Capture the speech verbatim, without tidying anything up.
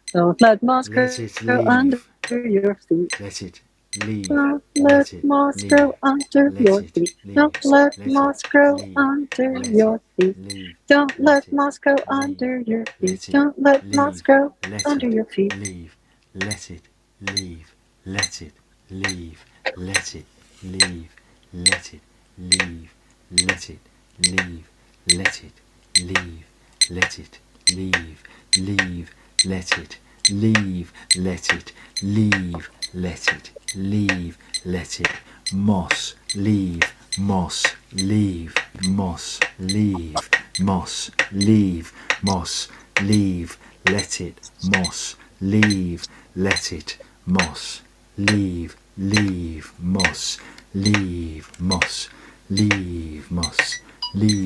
Don't let moss grow Let it under leave. your feet. Let it leave. Don't let Let it moss leave. grow under Let your it feet. leave. Don't let Let it moss grow leave. under Let it your feet. leave. Don't Let let it moss grow leave. under your feet. Let it Don't let moss leave. grow Let under it your feet. leave. Let it leave. Let it leave. Let it leave. Let it leave. Let it leave. Let it leave. Let it leave. Leave. Let it leave. Let it leave. Let it leave. Let it moss leave. Moss leave. Moss leave. Moss leave. Moss leave. Let it moss leave. Let it moss leave. Leave moss leave moss leave moss leave